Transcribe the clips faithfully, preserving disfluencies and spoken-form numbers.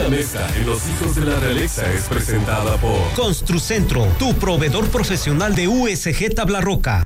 mesa en Los Hijos de la Realeza es presentada por Construcentro, tu proveedor profesional de U S G Tablarroca.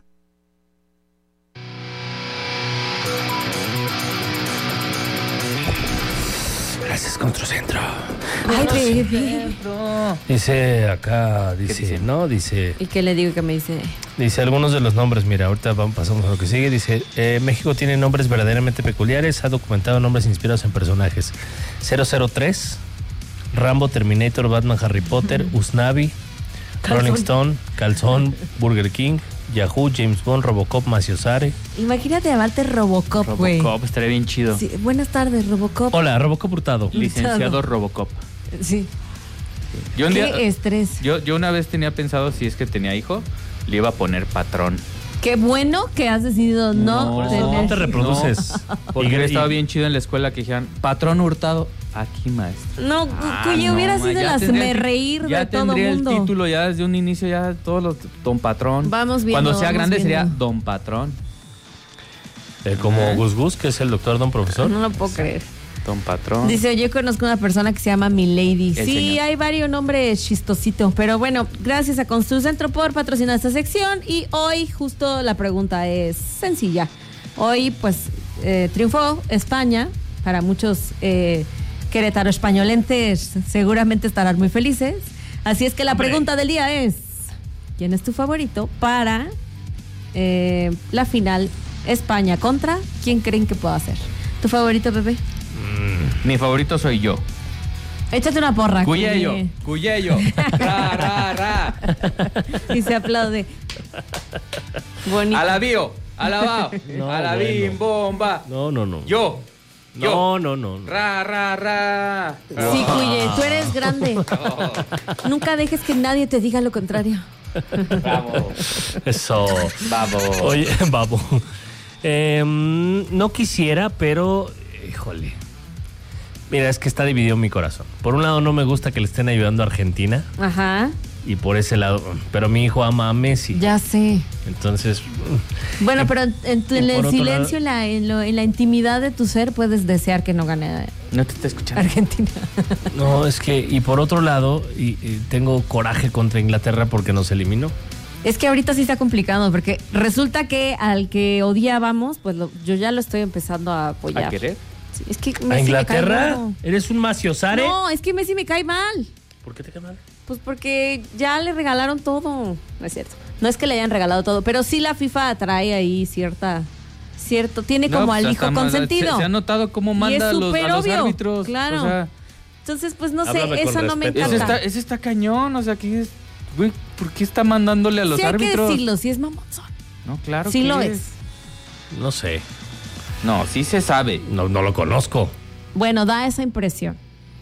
Gracias, Construcentro. Ay, bebé. Dice acá, dice, dice? ¿no? Dice, ¿Y qué le digo que me dice? dice algunos de los nombres. Mira, ahorita vamos, pasamos a lo que sigue. Dice, eh, México tiene nombres verdaderamente peculiares. Ha documentado nombres inspirados en personajes. cero cero tres, Rambo, Terminator, Batman, Harry Potter, Usnavi, Calzón. Rolling Stone, Calzón, Burger King, Yahoo, James Bond, Robocop, Maciosare. Imagínate llamarte Robocop, güey. Robocop, estaría bien chido. Sí, buenas tardes, Robocop. Hola, Robocop Hurtado. Licenciado Robocop. Sí. Yo, un Qué día, estrés. yo, yo una vez tenía pensado, si es que tenía hijo, le iba a poner patrón. Qué bueno que has decidido no, No, tener. No te reproduces. Porque Y- estaba y- bien chido en la escuela que dijeran, patrón Hurtado, aquí maestro. No, Ah, cuyo no, hubiera ma, sido el ya tendría hazme el ti- reír ya de todo tendría mundo. el título ya desde un inicio, ya todos los don patrón. Vamos viendo, Cuando sea vamos grande viendo. sería don patrón. Eh, como Ajá. Gus Gus, que es el doctor Don Profesor. No lo puedo creer. Don patrón. Dice, yo conozco una persona que se llama Milady. El Sí, señor. hay varios nombres chistositos, pero bueno, gracias a Construcentro por patrocinar esta sección y hoy justo la pregunta es sencilla. Hoy pues eh, triunfó España, para muchos eh, querétaro españolentes seguramente estarán muy felices, así es que la Hombre. pregunta del día es, ¿quién es tu favorito para eh, la final España contra? ¿Quién creen que pueda ser? ¿Tu favorito, Pepe? Mi favorito soy yo. Échate una porra. Cuyello, Cuye. Cuyello. Ra, ra, ra. Y se aplaude. Bonito. Alabío, alabao. No, Alabim, bueno. bomba. No, no, no. Yo. Yo. No, no, no. no. Ra, ra, ra. Sí, Cuye, tú eres grande. Oh, Nunca dejes que nadie te diga lo contrario. bravo. Eso. Babo. Oye, babo. Eh, no quisiera, pero, híjole. Mira, es que está dividido mi corazón. Por un lado, no me gusta que le estén ayudando a Argentina. Ajá, Y por ese lado, pero mi hijo ama a Messi. ya sé. Entonces, Bueno, pero en, en tu- y en por el otro silencio, en la, en, lo- en la intimidad de tu ser, puedes desear que no gane No te está escuchando. Argentina. no, es que, y por otro lado, y, y tengo coraje contra Inglaterra porque nos eliminó. Es que ahorita sí está complicado, porque resulta que al que odiábamos, pues lo- yo ya lo estoy empezando a apoyar. ¿A querer? Sí, es que Messi ¿A me cae Inglaterra? gordo. ¿Eres un maciosare? No, es que Messi me cae mal. ¿Por qué te cae mal? Pues porque ya le regalaron todo. No es cierto. No es que le hayan regalado todo, pero sí la FIFA trae ahí cierta, cierto, tiene No, como pues al hasta hijo más- consentido. Se, se ha notado cómo Y manda es a los, súper a los obvio, árbitros. claro. O sea, Entonces, pues no Háblame sé, con eso no me respeto. ese encanta. está, ese está cañón. O sea, que güey, ¿por qué está mandándole a los Sí hay que árbitros? decirlo, sí es mamonzón. No, claro Sí que lo es. es. No sé. No, sí se sabe. No, no lo conozco. Bueno, da esa impresión.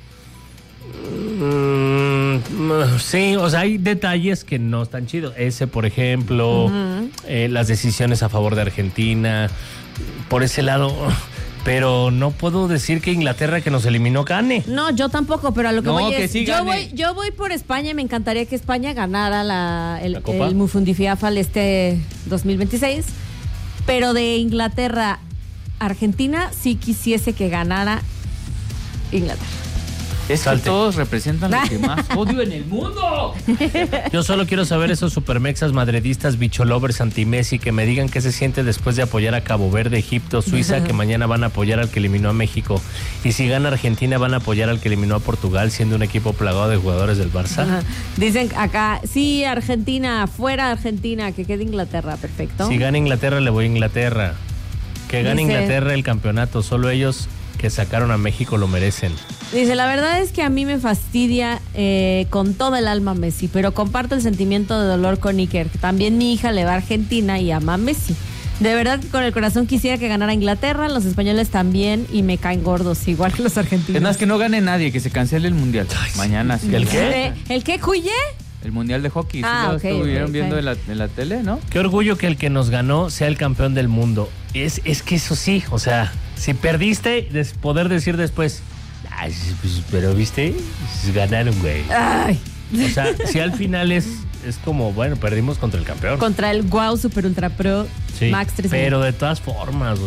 Mm, sí, o sea, hay detalles que no están chidos. Ese, por ejemplo, eh, las decisiones a favor de Argentina, por ese lado. Pero no puedo decir que Inglaterra, que nos eliminó, gane. No, yo tampoco, pero a lo que No, voy que es, sí yo gane. voy, yo voy por España y me encantaría que España ganara la, el, ¿La Copa? el Mufundifiafal este dos mil veintiséis, pero de Inglaterra Argentina sí quisiese que ganara Inglaterra. Es que Salte. todos representan lo que más odio en el mundo. Yo solo quiero saber esos supermexas madridistas, bicholovers, anti-Messi, que me digan qué se siente después de apoyar a Cabo Verde, Egipto, Suiza, que mañana van a apoyar al que eliminó a México. Y si gana Argentina, van a apoyar al que eliminó a Portugal, siendo un equipo plagado de jugadores del Barça. Ajá. Dicen acá, sí, Argentina, fuera Argentina, que quede Inglaterra, perfecto. Si gana Inglaterra, le voy a Inglaterra. Que gane Dice- Inglaterra el campeonato, solo ellos que sacaron a México lo merecen. Dice, la verdad es que a mí me fastidia eh, con toda el alma Messi, pero comparto el sentimiento de dolor con Iker, que también mi hija le va a Argentina y ama a Messi. De verdad que con el corazón quisiera que ganara Inglaterra, los españoles también, y me caen gordos, igual que los argentinos. Es más, que no gane nadie, que se cancele el mundial. Mañana sí. ¿El qué? ¿El, ¿El qué, Cuye? El mundial de hockey. ¿Sí Ah, lo ok, estuvieron ok, viendo ok. en la, en la tele, no? Qué orgullo que el que nos ganó sea el campeón del mundo. Es, es que eso sí, o sea, si perdiste, des- poder decir después, "Ay, pues, pero viste, Pues, ganaron, güey. Ay, O sea, si al final es, es como, bueno, perdimos contra el campeón. contra el Wow Super Ultra Pro Sí, Max tres mil. pero de todas formas,